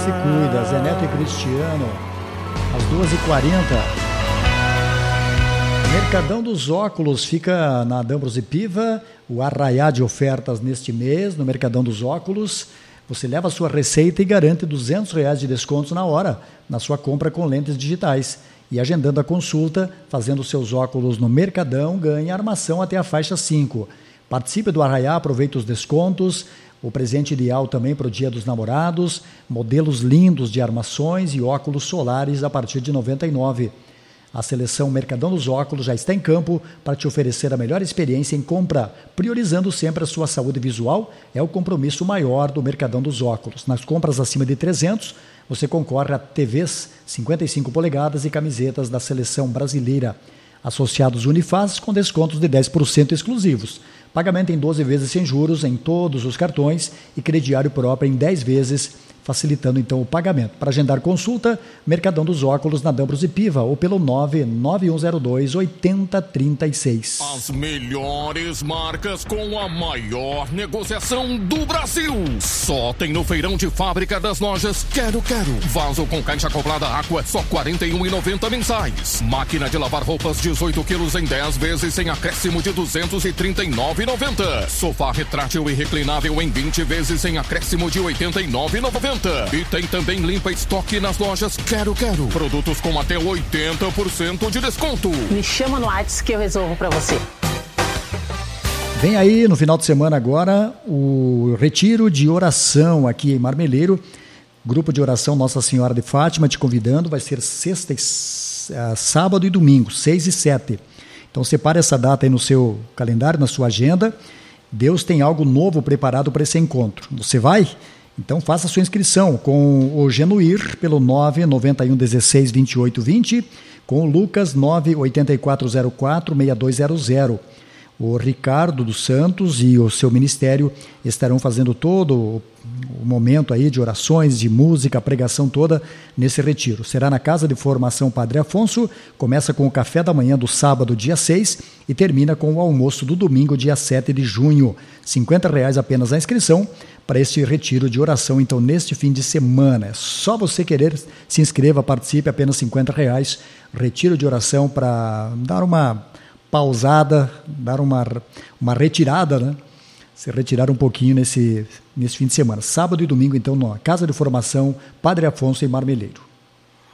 se cuida. Zé Neto e Cristiano, às 2h40. Mercadão dos Óculos fica na D'Ambrosio Piva, o arraiá de ofertas neste mês, no Mercadão dos Óculos. Você leva a sua receita e garante R$200 de descontos na hora, na sua compra com lentes digitais. E agendando a consulta, fazendo seus óculos no Mercadão, ganha armação até a faixa 5. Participe do arraiá, aproveite os descontos. O presente ideal também para o Dia dos Namorados, modelos lindos de armações e óculos solares a partir de R$ 99. A seleção Mercadão dos Óculos já está em campo para te oferecer a melhor experiência em compra, priorizando sempre a sua saúde visual, é o compromisso maior do Mercadão dos Óculos. Nas compras acima de 300, você concorre a TVs 55 polegadas e camisetas da seleção brasileira. Associados Unifaz com descontos de 10% exclusivos. Pagamento em 12 vezes sem juros em todos os cartões e crediário próprio em 10 vezes, facilitando então o pagamento. Para agendar consulta, Mercadão dos Óculos na D'Ambrosio Piva ou pelo 99102-8036. As melhores marcas com a maior negociação do Brasil. Só tem no feirão de fábrica das lojas Quero Quero. Vaso com caixa acoplada Aqua, só R$ 41,90 mensais. Máquina de lavar roupas 18 quilos em 10 vezes sem acréscimo de R$ 239,90. Sofá retrátil e reclinável em 20 vezes sem acréscimo de R$ 89,90. E tem também limpa estoque nas lojas Quero Quero. Produtos com até 80% de desconto. Me chama no WhatsApp que eu resolvo pra você. Vem aí no final de semana agora o retiro de oração aqui em Marmeleiro. Grupo de oração Nossa Senhora de Fátima te convidando. Vai ser sexta, sábado e domingo, 6 e 7. Então separe essa data aí no seu calendário, na sua agenda. Deus tem algo novo preparado para esse encontro. Você vai? Então faça a sua inscrição com o Genuir pelo 991162820, com o Lucas 984046200. O Ricardo dos Santos e o seu ministério estarão fazendo todo o momento aí de orações, de música, a pregação toda nesse retiro. Será na Casa de Formação Padre Afonso, começa com o café da manhã do sábado, dia 6, e termina com o almoço do domingo, dia 7 de junho. R$50 apenas a inscrição para este retiro de oração, então, neste fim de semana. É só você querer, se inscreva, participe, apenas R$50. Retiro de oração para dar uma pausada, dar uma retirada, né? Se retirar um pouquinho nesse fim de semana. Sábado e domingo, então, na Casa de Formação Padre Afonso em Marmeleiro.